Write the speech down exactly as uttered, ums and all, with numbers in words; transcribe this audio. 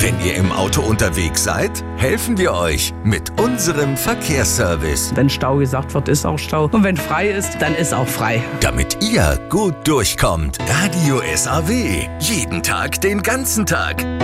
Wenn ihr im Auto unterwegs seid, helfen wir euch mit unserem Verkehrsservice. Wenn Stau gesagt wird, ist auch Stau. Und wenn frei ist, dann ist auch frei. Damit ihr gut durchkommt. Radio S A W. Jeden Tag, den ganzen Tag.